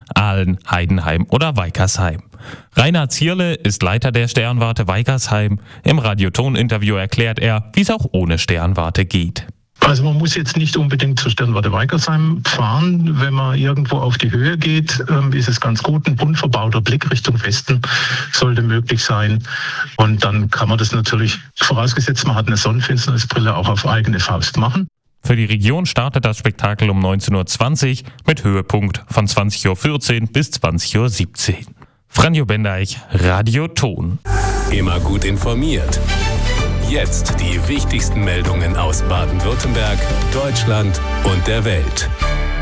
Aalen, Heidenheim oder Weikersheim. Rainer Zierle ist Leiter der Sternwarte Weikersheim. Im Radioton-Interview erklärt er, wie es auch ohne Sternwarte geht. Also man muss jetzt nicht unbedingt zur Sternwarte Weikersheim fahren. Wenn man irgendwo auf die Höhe geht, ist es ganz gut. Ein bunt verbauter Blick Richtung Westen sollte möglich sein. Und dann kann man das natürlich, vorausgesetzt man hat eine Sonnenfinsternisbrille, auch auf eigene Faust machen. Für die Region startet das Spektakel um 19.20 Uhr mit Höhepunkt von 20.14 Uhr bis 20.17 Uhr. Franjo Bendeich, Radioton. Immer gut informiert. Jetzt die wichtigsten Meldungen aus Baden-Württemberg, Deutschland und der Welt.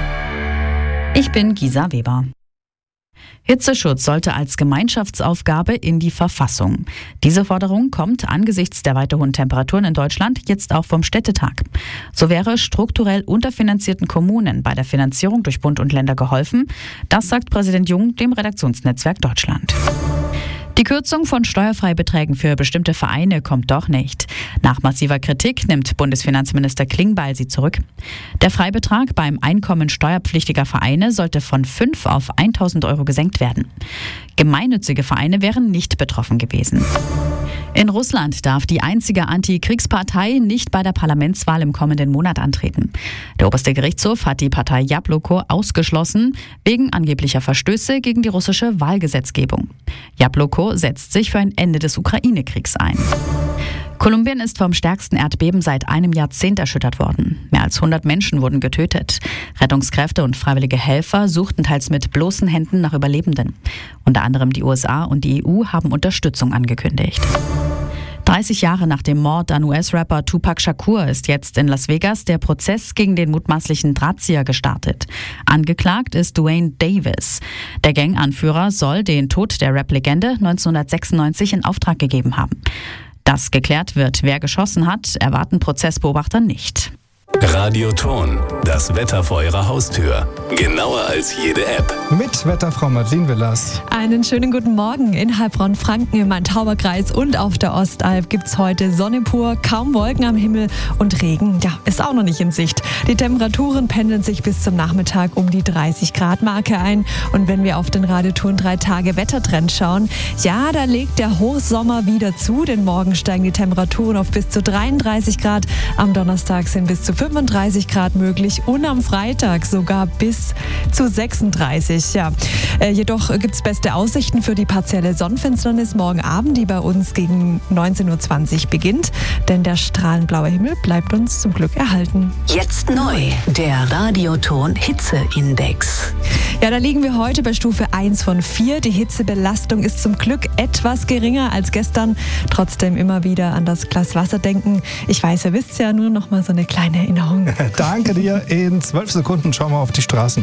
Ich bin Gisa Weber. Hitzeschutz sollte als Gemeinschaftsaufgabe in die Verfassung. Diese Forderung kommt angesichts der weiter hohen Temperaturen in Deutschland jetzt auch vom Städtetag. So wäre strukturell unterfinanzierten Kommunen bei der Finanzierung durch Bund und Länder geholfen. Das sagt Präsident Jung dem Redaktionsnetzwerk Deutschland. Die Kürzung von Steuerfreibeträgen für bestimmte Vereine kommt doch nicht. Nach massiver Kritik nimmt Bundesfinanzminister Klingbeil sie zurück. Der Freibetrag beim Einkommen steuerpflichtiger Vereine sollte von 5 auf 1.000 Euro gesenkt werden. Gemeinnützige Vereine wären nicht betroffen gewesen. In Russland darf die einzige Antikriegspartei nicht bei der Parlamentswahl im kommenden Monat antreten. Der oberste Gerichtshof hat die Partei Jabloko ausgeschlossen, wegen angeblicher Verstöße gegen die russische Wahlgesetzgebung. Jabloko setzt sich für ein Ende des Ukraine-Kriegs ein. Kolumbien ist vom stärksten Erdbeben seit einem Jahrzehnt erschüttert worden. Mehr als 100 Menschen wurden getötet. Rettungskräfte und freiwillige Helfer suchten teils mit bloßen Händen nach Überlebenden. Unter anderem die USA und die EU haben Unterstützung angekündigt. 30 Jahre nach dem Mord an US-Rapper Tupac Shakur ist jetzt in Las Vegas der Prozess gegen den mutmaßlichen Drahtzieher gestartet. Angeklagt ist Duane Davis. Der Ganganführer soll den Tod der Rap-Legende 1996 in Auftrag gegeben haben. Dass geklärt wird, wer geschossen hat, erwarten Prozessbeobachter nicht. Radioton, das Wetter vor Ihrer Haustür. Genauer als jede App. Mit Wetterfrau Madeleine Willers. Einen schönen guten Morgen. In Heilbronn-Franken, im Main-Tauber-Kreis und auf der Ostalb gibt's heute Sonne pur, kaum Wolken am Himmel und Regen, ist auch noch nicht in Sicht. Die Temperaturen pendeln sich bis zum Nachmittag um die 30-Grad-Marke ein. Und wenn wir auf den Radioton 3-Tage-Wettertrend schauen, da legt der Hochsommer wieder zu, denn morgen steigen die Temperaturen auf bis zu 33 Grad. Am Donnerstag sind bis zu 35 Grad möglich und am Freitag sogar bis zu 36. Jedoch gibt es beste Aussichten für die partielle Sonnenfinsternis morgen Abend, die bei uns gegen 19.20 Uhr beginnt. Denn der strahlend blaue Himmel bleibt uns zum Glück erhalten. Jetzt neu, der Radioton Hitzeindex. Da liegen wir heute bei Stufe 1 von 4. Die Hitzebelastung ist zum Glück etwas geringer als gestern. Trotzdem immer wieder an das Glas Wasser denken. Ich weiß, ihr wisst ja, nur noch mal so eine kleine Erinnerung. Danke dir. In 12 Sekunden schauen wir auf die Straßen.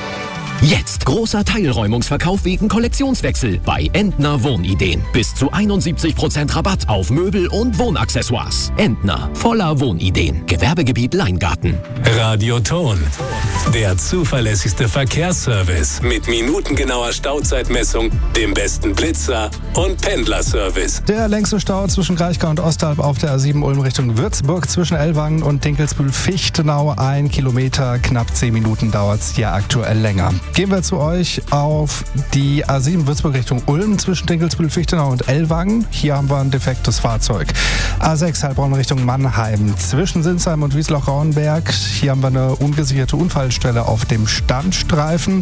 Jetzt großer Teilräumungsverkauf wegen Kollektionswechsel bei Entner Wohnideen. Bis zu 71% Rabatt auf Möbel und Wohnaccessoires. Entner, voller Wohnideen. Gewerbegebiet Leingarten. Radioton, der zuverlässigste Verkehrsservice mit minutengenauer Stauzeitmessung, dem besten Blitzer und Pendlerservice. Der längste Stau zwischen Kraichgau und Ostalb auf der A7 Ulm Richtung Würzburg zwischen Ellwangen und Dinkelsbühl-Fichtenau 1 Kilometer, knapp 10 Minuten dauert es hier aktuell länger. Gehen wir zu euch auf die A7 Würzburg Richtung Ulm zwischen Dinkelsbühl-Fichtenau und Ellwangen. Hier haben wir ein defektes Fahrzeug. A6 Heilbronn Richtung Mannheim zwischen Sinsheim und Wiesloch-Rauenberg. Hier haben wir eine ungesicherte Unfallstelle auf dem Standstreifen.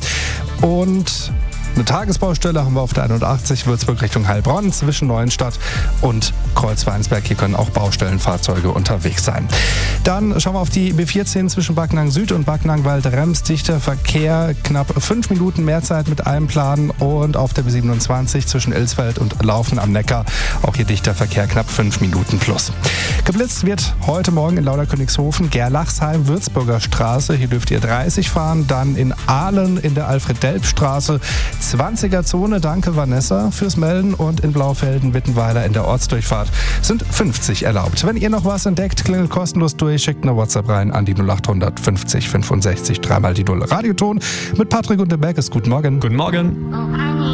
Und eine Tagesbaustelle haben wir auf der 81 Würzburg Richtung Heilbronn zwischen Neuenstadt und Kreuzweinsberg. Hier können auch Baustellenfahrzeuge unterwegs sein. Dann schauen wir auf die B14 zwischen Backnang Süd und Backnang Waldrems. Dichter Verkehr, knapp 5 Minuten mehr Zeit mit einem Plan. Und auf der B27 zwischen Ilsfeld und Laufen am Neckar. Auch hier dichter Verkehr, knapp 5 Minuten plus. Geblitzt wird heute Morgen in Lauderkönigshofen, Gerlachsheim, Würzburger Straße. Hier dürft ihr 30 fahren. Dann in Aalen in der Alfred-Delp-Straße 20er-Zone. Danke Vanessa fürs Melden. Und in Blaufelden, Wittenweiler in der Ortsdurchfahrt sind 50 erlaubt. Wenn ihr noch was entdeckt, klingelt kostenlos durch, schickt eine WhatsApp rein an die 0800 50 65 3 mal die 0. Radioton mit Patrick und der Berg ist. Guten Morgen. Guten Morgen.